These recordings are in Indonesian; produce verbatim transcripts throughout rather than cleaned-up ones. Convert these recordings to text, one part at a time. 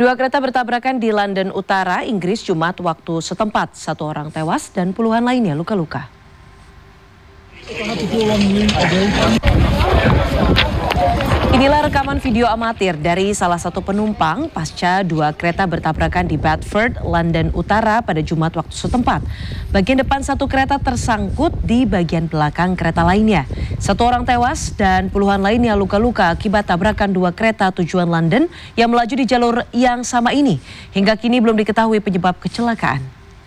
Dua kereta bertabrakan di London Utara, Inggris, Jumat waktu setempat. Satu orang tewas dan puluhan lainnya luka-luka. Inilah rekaman video amatir dari salah satu penumpang pasca dua kereta bertabrakan di Bedford, London Utara pada Jumat waktu setempat. Bagian depan satu kereta tersangkut di bagian belakang kereta lainnya. Satu orang tewas dan puluhan lainnya luka-luka akibat tabrakan dua kereta tujuan London yang melaju di jalur yang sama ini. Hingga kini belum diketahui penyebab kecelakaan.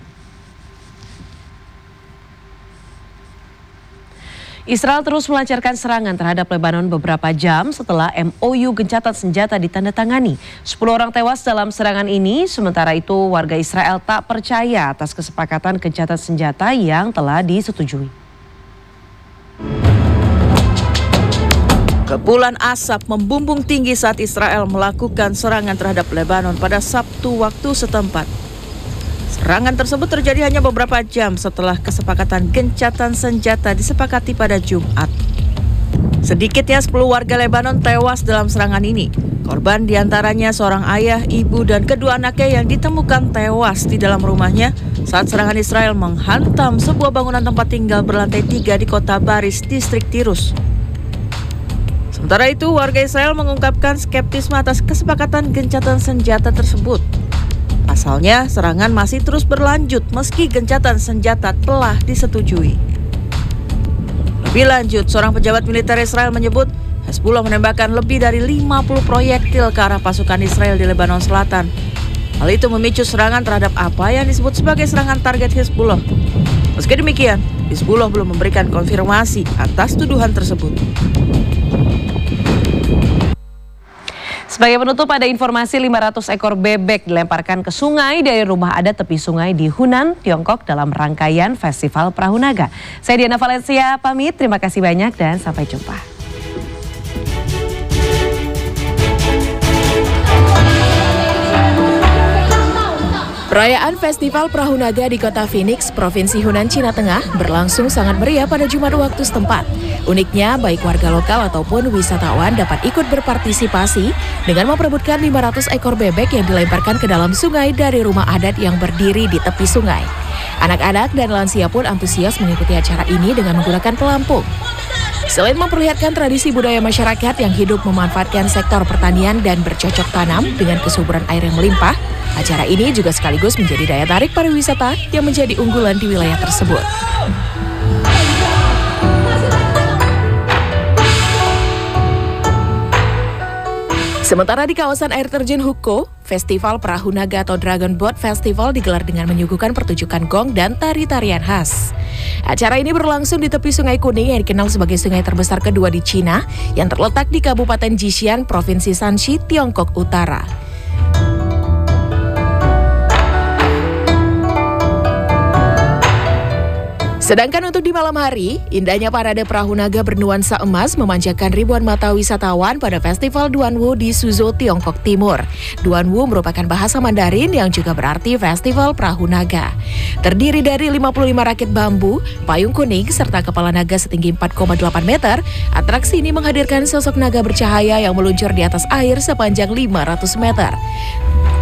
Israel terus melancarkan serangan terhadap Lebanon beberapa jam setelah M O U gencatan senjata ditandatangani. Sepuluh orang tewas dalam serangan ini, sementara itu warga Israel tak percaya atas kesepakatan gencatan senjata yang telah disetujui. Kepulan asap membumbung tinggi saat Israel melakukan serangan terhadap Lebanon pada Sabtu waktu setempat. Serangan tersebut terjadi hanya beberapa jam setelah kesepakatan gencatan senjata disepakati pada Jumat. Sedikitnya sepuluh warga Lebanon tewas dalam serangan ini. Korban diantaranya seorang ayah, ibu, dan kedua anaknya yang ditemukan tewas di dalam rumahnya saat serangan Israel menghantam sebuah bangunan tempat tinggal berlantai tiga di kota Baris, distrik Tirus. Sementara itu, warga Israel mengungkapkan skeptisme atas kesepakatan gencatan senjata tersebut. Pasalnya, serangan masih terus berlanjut meski gencatan senjata telah disetujui. Lebih lanjut, seorang pejabat militer Israel menyebut Hezbollah menembakkan lebih dari lima puluh proyektil ke arah pasukan Israel di Lebanon Selatan. Hal itu memicu serangan terhadap apa yang disebut sebagai serangan target Hezbollah. Meski demikian, Hezbollah belum memberikan konfirmasi atas tuduhan tersebut. Sebagai penutup, ada informasi lima ratus ekor bebek dilemparkan ke sungai dari rumah adat tepi sungai di Hunan, Tiongkok dalam rangkaian Festival Perahu Naga. Saya Diana Valencia pamit, terima kasih banyak dan sampai jumpa. Perayaan Festival Perahu Naga di kota Phoenix, Provinsi Hunan, Cina Tengah berlangsung sangat meriah pada Jumat waktu setempat. Uniknya, baik warga lokal ataupun wisatawan dapat ikut berpartisipasi dengan memperebutkan lima ratus ekor bebek yang dilemparkan ke dalam sungai dari rumah adat yang berdiri di tepi sungai. Anak-anak dan lansia pun antusias mengikuti acara ini dengan menggunakan pelampung. Selain memperlihatkan tradisi budaya masyarakat yang hidup memanfaatkan sektor pertanian dan bercocok tanam dengan kesuburan air yang melimpah, acara ini juga sekaligus menjadi daya tarik pariwisata yang menjadi unggulan di wilayah tersebut. Sementara di kawasan air terjun Huko, Festival Perahu Naga atau Dragon Boat Festival digelar dengan menyuguhkan pertunjukan gong dan tari-tarian khas. Acara ini berlangsung di tepi Sungai Kuning yang dikenal sebagai sungai terbesar kedua di Cina yang terletak di Kabupaten Jixian, Provinsi Shanxi, Tiongkok Utara. Sedangkan untuk di malam hari, indahnya parade perahu naga bernuansa emas memanjakan ribuan mata wisatawan pada Festival Duanwu di Suzhou, Tiongkok Timur. Duanwu merupakan bahasa Mandarin yang juga berarti Festival Perahu Naga. Terdiri dari lima puluh lima rakit bambu, payung kuning, serta kepala naga setinggi empat koma delapan meter, atraksi ini menghadirkan sosok naga bercahaya yang meluncur di atas air sepanjang lima ratus meter.